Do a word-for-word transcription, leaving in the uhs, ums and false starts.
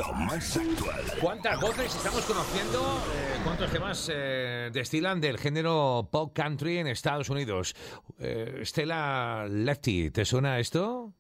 lo más actual. ¿Cuántas voces estamos conociendo? Eh, ¿Cuántos temas eh, destilan del género pop country en Estados Unidos? Eh, Stella Lefty, ¿te suena esto?